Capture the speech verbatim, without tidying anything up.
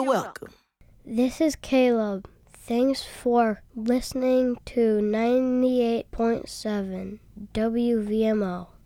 You're welcome. This is Caleb. Thanks for listening to ninety-eight point seven W V M O.